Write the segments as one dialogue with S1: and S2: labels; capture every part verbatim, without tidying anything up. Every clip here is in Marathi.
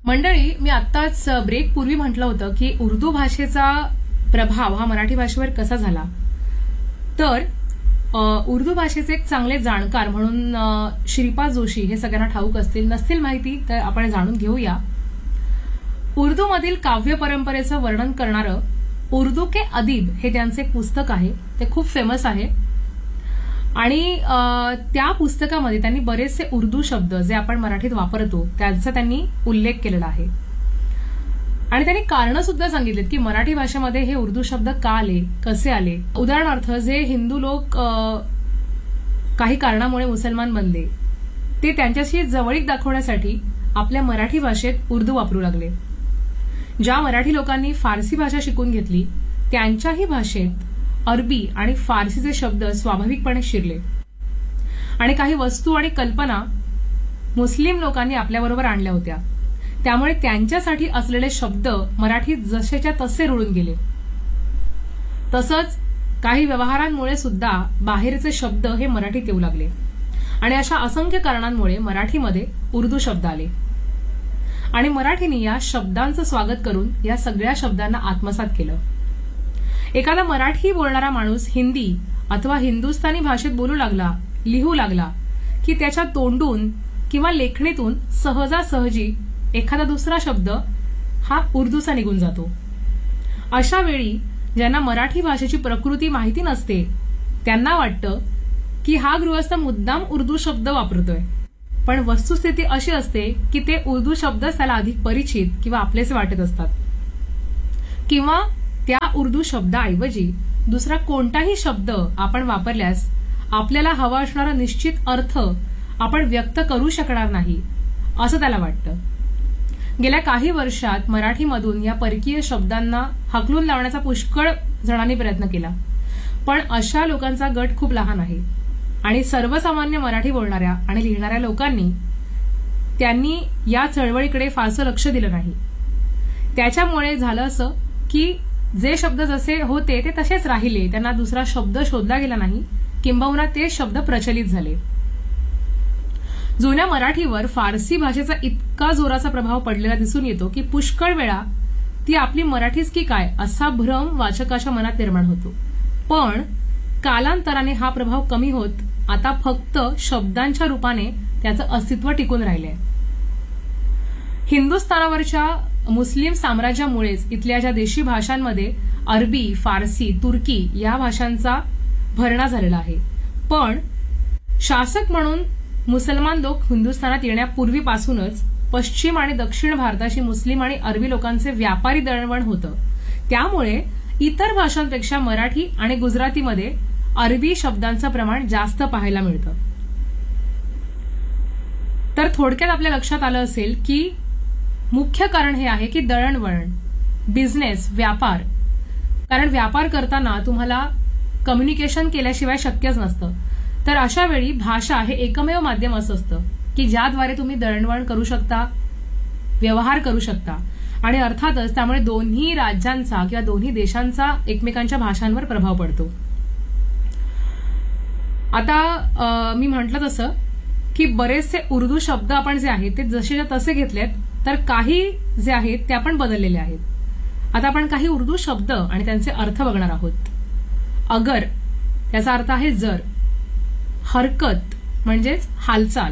S1: मंडळी, मी आत्ताच ब्रेक पूर्वी म्हटलं होतं की उर्दू भाषेचा प्रभाव हा मराठी भाषेवर कसा झाला. तर उर्दू भाषेचे एक चांगले जाणकार म्हणून श्रीपाद जोशी हे सगळ्यांना ठाऊक असतील, नसतील माहिती तर आपण जाणून घेऊया. उर्दूमधील काव्य परंपरेचं वर्णन करणारं उर्दू के अदीब हे त्यांचे एक पुस्तक आहे. ते खूप फेमस आहे आणि त्या पुस्तकामध्ये त्यांनी बरेचसे उर्दू शब्द जे आपण मराठीत वापरतो त्यांचा त्यांनी उल्लेख केलेला आहे आणि त्यांनी कारण सुद्धा सांगितलेत की मराठी भाषेमध्ये हे उर्दू शब्द का आले, कसे आले. उदाहरणार्थ, जे हिंदू लोक काही कारणामुळे मुसलमान बनले ते त्यांच्याशी जवळीक दाखवण्यासाठी आपल्या मराठी भाषेत उर्दू वापरू लागले. ज्या मराठी लोकांनी फारसी भाषा शिकून घेतली त्यांच्याही भाषेत अरबी आणि फारसीचे शब्द स्वाभाविकपणे शिरले आणि काही वस्तू आणि कल्पना मुस्लिम लोकांनी आपल्याबरोबर आणल्या होत्या. त्यामुळे त्यांच्यासाठी असलेले शब्द मराठीत जसेच्या तसे रुळून गेले. तसंच काही व्यवहारांमुळे सुद्धा बाहेरचे शब्द हे मराठीत येऊ लागले आणि अशा असंख्य कारणांमुळे मराठीमध्ये उर्दू शब्द आले आणि मराठीने या शब्दांचं स्वागत करून या सगळ्या शब्दांना आत्मसात केलं. एखादा मराठी बोलणारा माणूस हिंदी अथवा हिंदुस्थानी भाषेत बोलू लागला, लिहू लागला की त्याच्या तोंडून किंवा लेखणीतून सहजासहजी एखादा दुसरा शब्द हा उर्दूचा निघून जातो. अशा वेळी ज्यांना मराठी भाषेची प्रकृती माहिती नसते त्यांना वाटतं की हा गृहस्थ मुद्दाम उर्दू शब्द वापरतोय, पण वस्तुस्थिती अशी असते की ते उर्दू शब्दच त्याला अधिक परिचित किंवा आपलेसे वाटत असतात किंवा त्या उर्दू शब्दाऐवजी दुसरा कोणताही शब्द आपण वापरल्यास आपल्याला हवा असणारा निश्चित अर्थ आपण व्यक्त करू शकणार नाही असं त्याला वाटतं. गेल्या काही वर्षात मराठीमधून या परकीय शब्दांना हाकलून लावण्याचा पुष्कळ जणांनी प्रयत्न केला, पण अशा लोकांचा गट खूप लहान आहे आणि सर्वसामान्य मराठी बोलणाऱ्या आणि लिहिणाऱ्या लोकांनी त्यांनी या चळवळीकडे फारसं लक्ष दिलं नाही. त्याच्यामुळे झालं असं की जे शब्द जसे होते ते तसेच राहिले, त्यांना दुसरा शब्द शोधला गेला नाही, किंबहुना ते शब्द प्रचलित झाले. जुन्या मराठीवर फारसी भाषेचा इतका जोराचा प्रभाव पडलेला दिसून येतो की पुष्कळ वेळा ती आपली मराठीच की काय असा भ्रम वाचकाच्या मनात निर्माण होतो. पण कालांतराने हा प्रभाव कमी होत आता फक्त शब्दांच्या रूपाने त्याचं अस्तित्व टिकून राहिलंय. हिंदुस्थानावरच्या मुस्लिम साम्राज्यामुळेच इथल्या ज्या देशी भाषांमध्ये अरबी, फारसी, तुर्की या भाषांचा भरणा झालेला आहे. पण शासक म्हणून मुसलमान लोक हिंदुस्थानात येण्यापूर्वीपासूनच पश्चिम आणि दक्षिण भारताशी मुस्लिम आणि अरबी लोकांचे व्यापारी दळणवळण होतं. त्यामुळे इतर भाषांपेक्षा मराठी आणि गुजरातीमध्ये अरबी शब्दांचं प्रमाण जास्त पाहायला मिळतं. तर थोडक्यात आपल्या लक्षात आलं असेल की मुख्य कारण हे आहे की दळणवळण, बिझनेस, व्यापार. कारण व्यापार करताना तुम्हाला कम्युनिकेशन केल्याशिवाय शक्यच नसतं. तर अशा वेळी भाषा हे एकमेव माध्यम असं असतं की ज्याद्वारे तुम्ही दळणवळण करू शकता, व्यवहार करू शकता आणि अर्थातच त्यामुळे दोन्ही राज्यांचा किंवा दोन्ही देशांचा एकमेकांच्या भाषांवर प्रभाव पडतो. आता मी म्हटलं तसं की बरेचसे उर्दू शब्द आपण जे आहेत ते जसे तसे घेतलेत, तर काही जे आहेत ते आपण बदललेले आहेत. आता आपण काही उर्दू शब्द आणि त्यांचे अर्थ बघणार आहोत. अगर त्याचा अर्थ आहे जर, हरकत म्हणजेच हालचाल,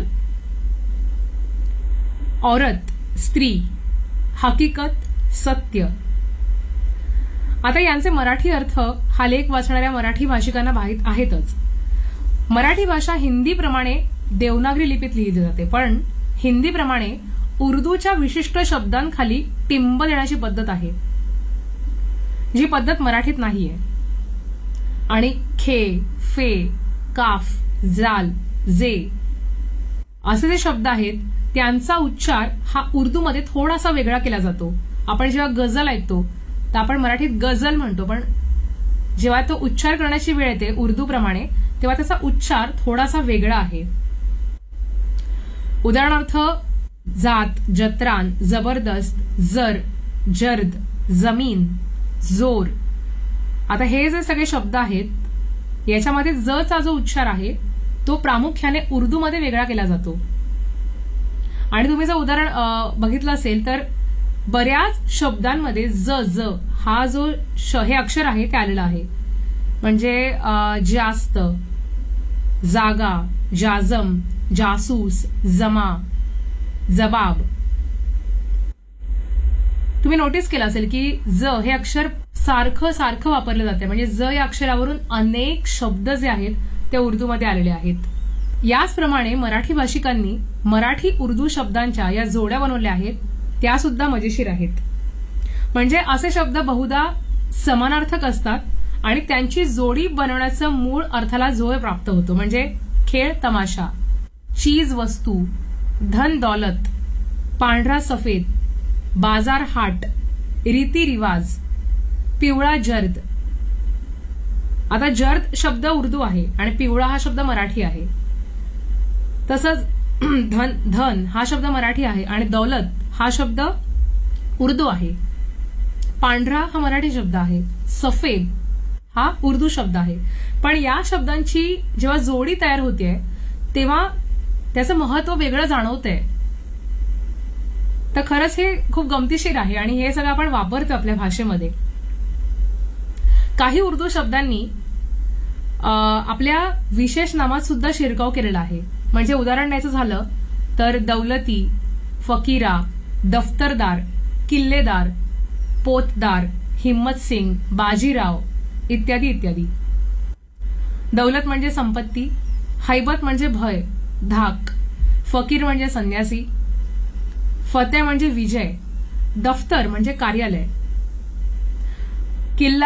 S1: औरत स्त्री, हकीकत सत्य. आता यांचे मराठी अर्थ हा लेख वाचणाऱ्या मराठी भाषिकांना माहीत आहेतच. मराठी भाषा हिंदीप्रमाणे देवनागरी लिपीत लिहिली जाते, पण हिंदीप्रमाणे उर्दूच्या विशिष्ट शब्दांखाली टिंब देण्याची पद्धत आहे, जी पद्धत मराठीत नाहीये. आणि खे, फे, काफ, जाल, जे असे जे शब्द आहेत त्यांचा उच्चार हा उर्दूमध्ये थोडासा वेगळा केला जातो. आपण जेव्हा गझल ऐकतो तर आपण मराठीत गझल म्हणतो, पण जेव्हा तो उच्चार करण्याची वेळ येते उर्दूप्रमाणे तेव्हा त्याचा उच्चार थोडासा वेगळा आहे. उदाहरणार्थ जात, जत्रान, जबरदस्त, जर, जर्द, जमीन, जोर. आता हे जे सगळे शब्द आहेत याच्यामध्ये जचा जो उच्चार आहे तो प्रामुख्याने उर्दूमध्ये वेगळा केला जातो आणि तुम्ही जर उदाहरण अं, बघितलं असेल तर बऱ्याच शब्दांमध्ये ज ज हा जो श हे अक्षर आहे ते आलेलं आहे. म्हणजे अं, जास्त, जागा, जाजम, जासूस, जमा, जबाब. तुम्ही नोटीस केलं असेल की ज हे अक्षर सारखं सारखं वापरलं जाते. म्हणजे ज या अक्षरावरून अनेक शब्द जे आहेत ते उर्दूमध्ये आलेले आहेत. याचप्रमाणे मराठी भाषिकांनी मराठी उर्दू शब्दांच्या या जोड्या बनवल्या आहेत, त्या सुद्धा मजेशीर आहेत. म्हणजे असे शब्द बहुधा समानार्थक असतात आणि त्यांची जोडी बनवण्याचं मूळ अर्थाला जोड प्राप्त होतो. म्हणजे खेळ तमाशा, चीज वस्तू, धन दौलत, पांढरा सफेद, बाजार हाट, रीती रिवाज, पिवळा जर्द. आता जर्द शब्द उर्दू आहे आणि पिवळा हा शब्द मराठी आहे. तसंच धन धन हा शब्द मराठी आहे आणि दौलत हा शब्द उर्दू आहे. पांढरा हा मराठी शब्द आहे. सफेद हा उर्दू शब्द आहे. पण या शब्दांची जेव्हा जोडी तयार होते तेव्हा त्याचं महत्व वेगळं जाणवतंय. तर खरंच हे खूप गमतीशीर आहे आणि हे सगळं आपण वापरतो आपल्या भाषेमध्ये. काही उर्दू शब्दांनी आपल्या विशेष नामात सुद्धा शिरकाव केलेला आहे. म्हणजे उदाहरण द्यायचं झालं तर दौलती, फकीरा, दफ्तरदार, किल्लेदार, पोतदार, हिम्मत सिंग, बाजीराव इत्यादी इत्यादी. दौलत म्हणजे संपत्ती, हैबत म्हणजे भय, धाक, फकीर म्हणजे संन्यासी, फतेह म्हणजे विजय, दफ्तर म्हणजे कार्यालय, किल्ला